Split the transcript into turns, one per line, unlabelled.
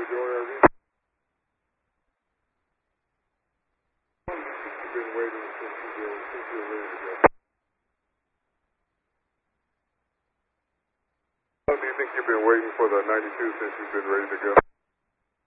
Joy RV. You've been waiting since you're ready to go. How long do you think you've been waiting for the 92 since you've been ready to go?